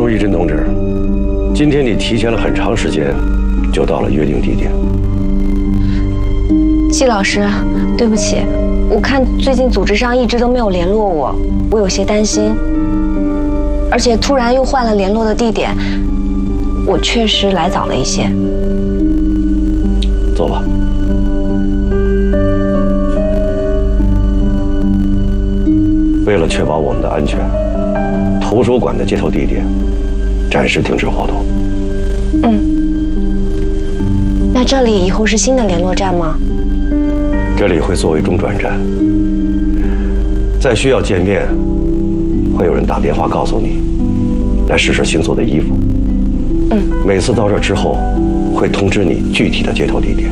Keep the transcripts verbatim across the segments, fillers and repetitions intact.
朱义珍同志，今天你提前了很长时间，就到了约定地点。 季老师，对不起，我看最近组织上一直都没有联络我，我有些担心。而且突然又换了联络的地点，我确实来早了一些。 走吧。为了确保我们的安全，图书馆的接头地点暂时停止活动。 嗯。那这里以后是新的联络站吗？ 这里会作为中转站，在需要见面，会有人打电话告诉你，来试试星座的衣服。 嗯。 每次到这之后，会通知你具体的接头地点。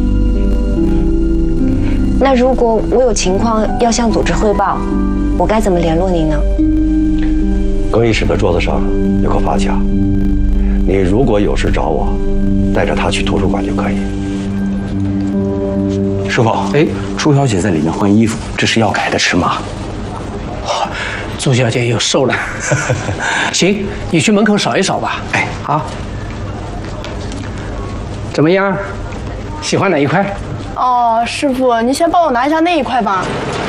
那如果我有情况要向组织汇报，我该怎么联络您呢？ 更衣室的桌子上有个发卡，你如果有事找我，带着它去图书馆就可以。 师傅，哎，朱小姐在里面换衣服，这是要改的尺码。 朱小姐又瘦了。行，你去门口扫一扫吧。 哎， 好。怎么样？喜欢哪一块？ 哦，师傅，你先帮我拿一下那一块吧。